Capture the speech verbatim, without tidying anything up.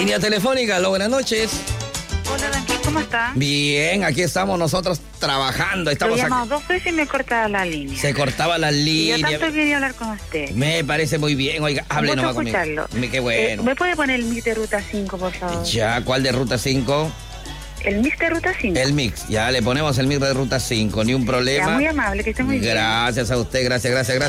Línea telefónica, aló, buenas noches. Hola, Danqui, ¿cómo está? Bien, aquí estamos nosotros trabajando. Estamos Lo he llamado aquí. dos veces y me cortaba la línea. Se cortaba la Y línea. yo tanto quería hablar con usted. Me parece muy bien. Oiga, hable Gusto nomás conmigo. escucharlo. Me- Qué Eh, bueno. ¿Me puede poner el mix de Ruta cinco, por favor? Ya, ¿cuál de Ruta cinco? El mix de Ruta cinco. El mix. Ya le ponemos el mix de Ruta cinco, ni un problema. Ya, muy amable, que esté muy bien. Gracias a usted, gracias, gracias, gracias.